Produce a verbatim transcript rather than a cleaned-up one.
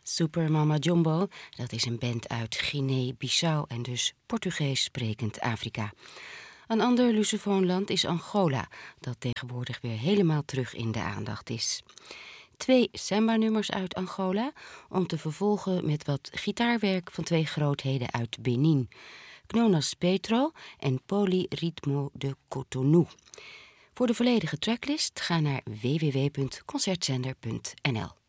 Super Mama Jumbo, dat is een band uit Guinea-Bissau en dus Portugees sprekend Afrika. Een ander lusofoonland is Angola, dat tegenwoordig weer helemaal terug in de aandacht is. Twee samba-nummers uit Angola, om te vervolgen met wat gitaarwerk van twee grootheden uit Benin. Knonas Petro en Polyrythmo de Cotonou. Voor de volledige tracklist ga naar w w w punt concertzender punt n l.